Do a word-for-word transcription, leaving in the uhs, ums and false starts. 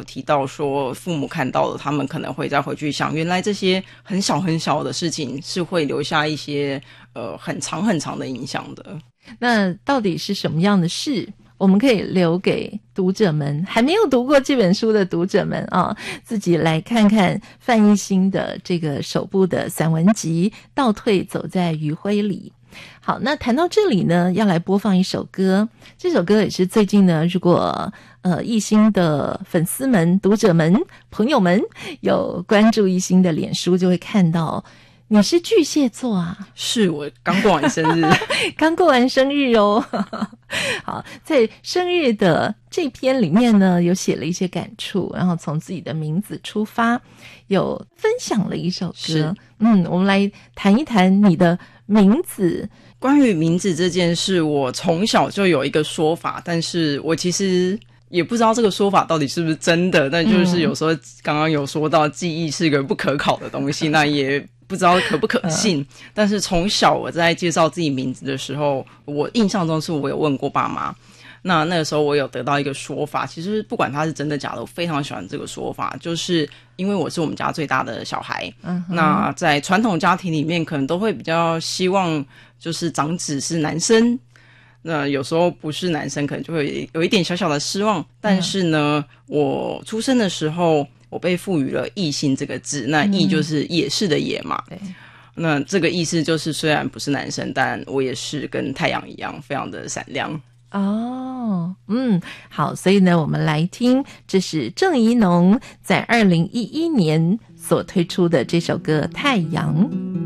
提到说父母看到了，他们可能会再回去想，原来这些很小很小的事情是会留下一些呃很长很长的影响的。 那到底是什么样的事我们可以留给读者们，还没有读过这本书的读者们啊，自己来看看范一新的这个首部的散文集《倒退走在余晖里》。好，那谈到这里呢，要来播放一首歌。这首歌也是最近呢，如果呃一新的粉丝们、读者们、朋友们有关注一新的脸书，就会看到你是巨蟹座啊。 是，我刚过完生日刚过完生日哦好，在生日的这篇里面呢，有写了一些感触，然后从自己的名字出发，有分享了一首歌。嗯，我们来谈一谈你的名字。 关于名字这件事，我从小就有一个说法，但是我其实也不知道这个说法到底是不是真的，但就是有时候刚刚有说到记忆是个不可考的东西，那也不知道可不可信、嗯、但是从小我在介绍自己名字的时候，我印象中是我有问过爸妈，那那个时候我有得到一个说法，其实不管它是真的假的，我非常喜欢这个说法，就是因为我是我们家最大的小孩、嗯、那在传统家庭里面可能都会比较希望就是长子是男生，那有时候不是男生可能就会有一点小小的失望，但是呢、嗯、我出生的时候我被赋予了一新这个字，那一就是也是的也嘛、嗯、那这个意思就是虽然不是男生，但我也是跟太阳一样非常的闪亮哦。嗯，好，所以呢我们来听，这是郑宜农在二零一一年所推出的这首歌《太阳》。